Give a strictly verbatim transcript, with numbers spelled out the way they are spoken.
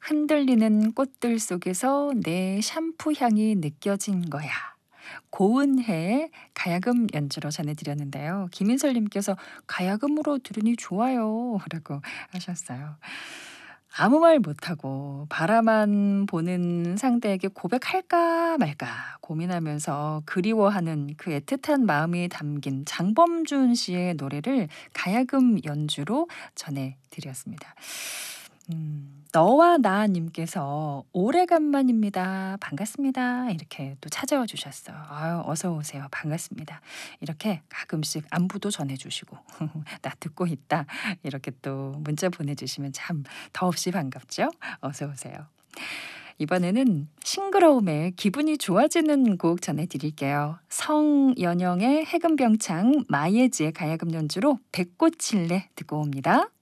흔들리는 꽃들 속에서 내 샴푸 향이 느껴진 거야. 고은혜의 가야금 연주로 전해드렸는데요. 김인설님께서 가야금으로 들으니 좋아요 라고 하셨어요. 아무 말 못하고 바라만 보는 상대에게 고백할까 말까 고민하면서 그리워하는 그 애틋한 마음이 담긴 장범준 씨의 노래를 가야금 연주로 전해드렸습니다. 음, 너와 나 님께서 오래간만입니다. 반갑습니다. 이렇게 또 찾아와 주셨어요. 아유, 어서 오세요. 반갑습니다. 이렇게 가끔씩 안부도 전해주시고 나 듣고 있다. 이렇게 또 문자 보내주시면 참 더없이 반갑죠? 어서 오세요. 이번에는 싱그러움에 기분이 좋아지는 곡 전해드릴게요. 성연영의 해금병창, 마예지의 가야금 연주로 배꽃칠레 듣고 옵니다.